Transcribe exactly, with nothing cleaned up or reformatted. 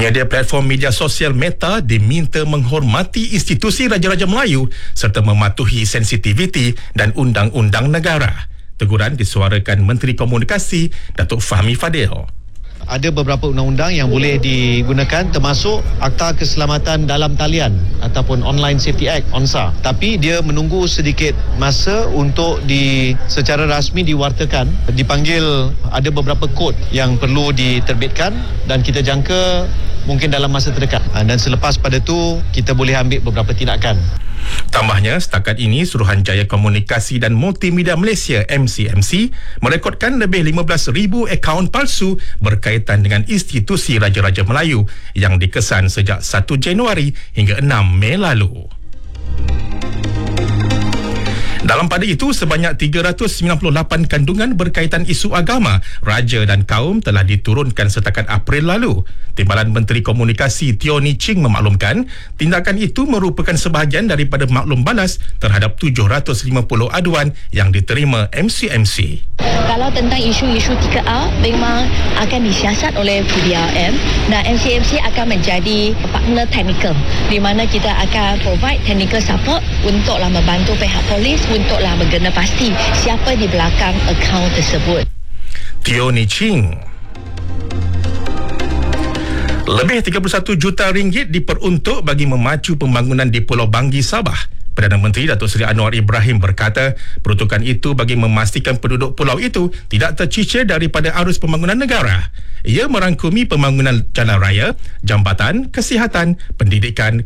Penyedia platform media sosial Meta diminta menghormati institusi Raja-Raja Melayu serta mematuhi sensitiviti dan undang-undang negara. Teguran disuarakan Menteri Komunikasi Datuk Fahmi Fadil. Ada beberapa undang-undang yang boleh digunakan, termasuk Akta Keselamatan Dalam Talian ataupun Online Safety Act O N S A. Tapi dia menunggu sedikit masa untuk di secara rasmi diwartakan. Dipanggil ada beberapa kod yang perlu diterbitkan dan kita jangka mungkin dalam masa terdekat. Dan selepas pada tu kita boleh ambil beberapa tindakan. Tambahnya, setakat ini Suruhanjaya Komunikasi dan Multimedia Malaysia M C M C merekodkan lebih lima belas ribu akaun palsu berkaitan dengan institusi Raja-Raja Melayu yang dikesan sejak satu Januari hingga enam Mei lalu. Dalam pada itu, sebanyak tiga ratus sembilan puluh lapan kandungan berkaitan isu agama, raja dan kaum telah diturunkan setakat April lalu. Timbalan Menteri Komunikasi Teo Ni Ching memaklumkan, tindakan itu merupakan sebahagian daripada maklum balas terhadap tujuh ratus lima puluh aduan yang diterima M C M C. Kalau tentang isu-isu tiga A memang akan disiasat oleh P D R M dan M C M C akan menjadi partner teknikal di mana kita akan provide technical support untuklah membantu pihak polis untuklah berkena pasti siapa di belakang akaun tersebut. Teo Ni Ching. Lebih tiga puluh satu juta ringgit diperuntuk bagi memacu pembangunan di Pulau Banggi, Sabah. Perdana Menteri Datuk Seri Anwar Ibrahim berkata, peruntukan itu bagi memastikan penduduk pulau itu tidak tercicir daripada arus pembangunan negara. Ia merangkumi pembangunan jalan raya, jambatan, kesihatan, pendidikan,